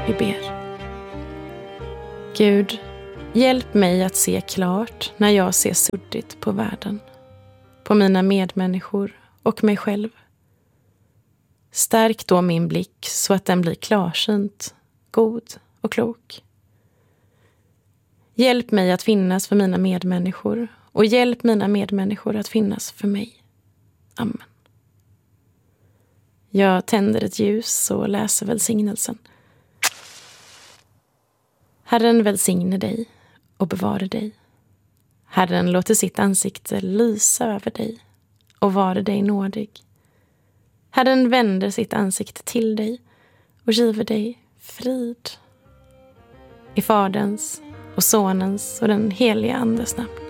Vi ber. Gud, hjälp mig att se klart när jag ser suddigt på världen, på mina medmänniskor och mig själv. Stärk då min blick så att den blir klarsynt, god och klok. Hjälp mig att finnas för mina medmänniskor och hjälp mina medmänniskor att finnas för mig. Amen. Jag tänder ett ljus och läser välsignelsen. Herren välsigne dig och bevare dig. Herren låter sitt ansikte lysa över dig och vare dig nådig. Herren vänder sitt ansikte till dig och giver dig frid. I Faderns och Sonens och den heliga Andes namn.